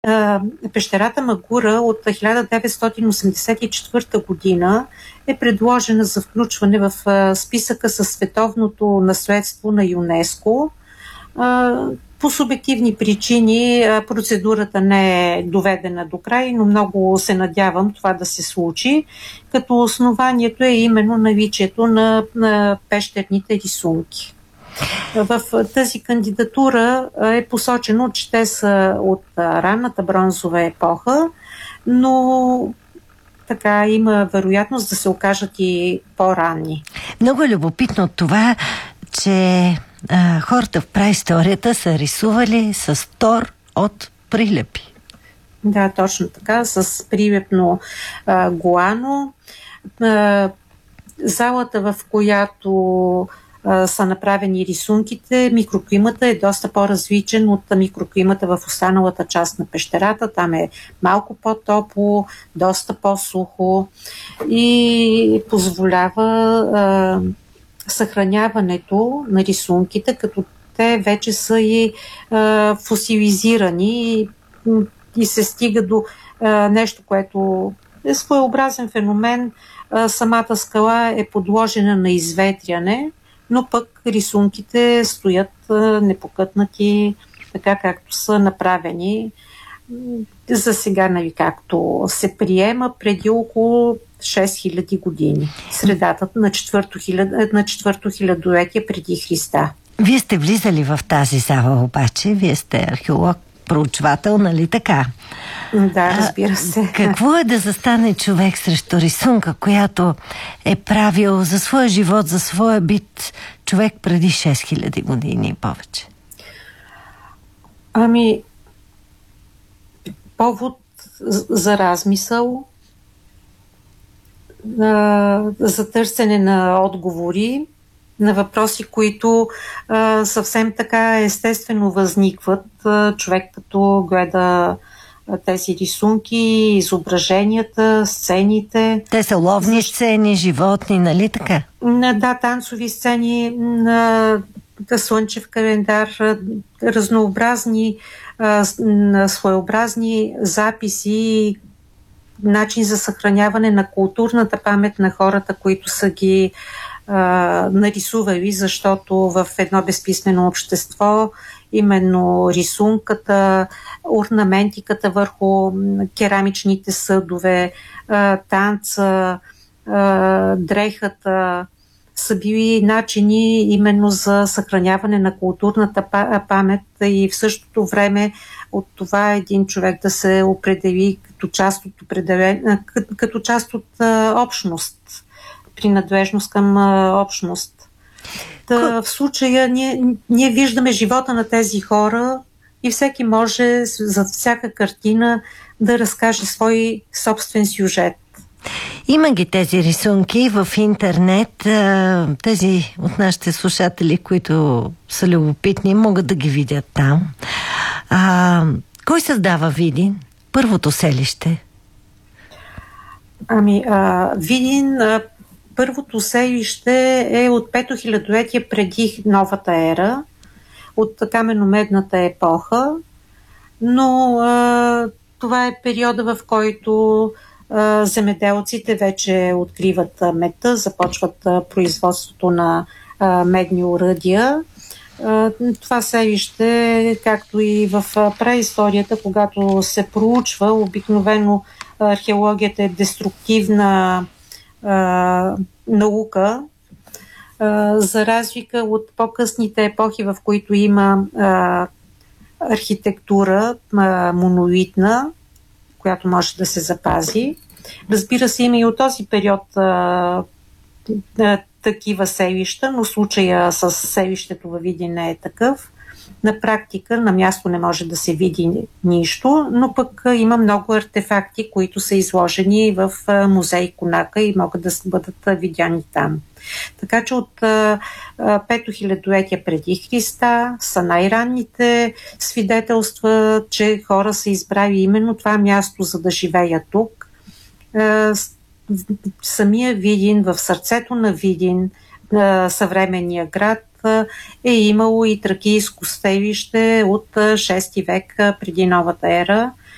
Пещерата Магура от 1984 година е предложена за включване в списъка със световното наследство на ЮНЕСКО. По субективни причини процедурата не е доведена до край, но много се надявам това да се случи, като основанието е именно наличието на пещерните рисунки. В тази кандидатура е посочено, че те са от ранната бронзова епоха, но така има вероятност да се окажат и по-ранни. Много е любопитно това, че хората в праисторията са рисували с тор от прилепи. Да, точно така, с прилепно гуано. Залата, в която са направени рисунките, микроклимата е доста по-различен от микроклимата в останалата част на пещерата. Там е малко по-топло, доста по-сухо и позволява съхраняването на рисунките, като те вече са и фосилизирани и се стига до нещо, което е своеобразен феномен. Самата скала е подложена на изветряне, но пък рисунките стоят непокътнати, така както са направени за сега, нали, както се приема преди около 6000 години, средата на четвърто хилядолетие преди Христа. Вие сте влизали в тази зала обаче, вие сте археолог, проучвател, нали така? Да, разбира се. Какво е да застане човек срещу рисунка, която е правил за своя живот, за своя бит човек преди 6000 години и повече? Ами, повод за размисъл, за търсене на отговори на въпроси, които съвсем така естествено възникват. Човек като гледа тези рисунки, изображенията, сцените. Те са ловни сцени, животни, нали така? Да, танцови сцени, слънчев календар, разнообразни, своеобразни записи, начин за съхраняване на културната памет на хората, които са ги нарисували, защото в едно безписмено общество именно рисунката, орнаментиката върху керамичните съдове, танца, дрехата са били начини именно за съхраняване на културната памет и в същото време от това един човек да се определи като част от общност, принадлежност към общност. В случая ние виждаме живота на тези хора и всеки може за всяка картина да разкаже свой собствен сюжет. Има ги тези рисунки в интернет. Тези от нашите слушатели, които са любопитни, могат да ги видят там. Кой създава Видин? Първото селище? Видин, първото селище е от 5-то хилядолетие преди новата ера, от каменомедната епоха, но това е периода, в който земеделците вече откриват медта, започват производството на медни оръдия. Това селище, както и в преисторията, когато се проучва, обикновено археологията е деструктивна наука, за разлика от по-късните епохи, в които има архитектура монолитна, която може да се запази. Разбира се, има и от този период такива селища, но случая с селището във Видин не е такъв. На практика на място не може да се види нищо, но пък има много артефакти, които са изложени в музей Конака и могат да бъдат видяни там. Така че от 5-то хилядолетие преди Христа са най-ранните свидетелства, че хора са избрали именно това място, за да живеят тук. Самия Видин, в сърцето на Видин, съвременния град, е имало и тракийско селище от 6 век преди новата ера,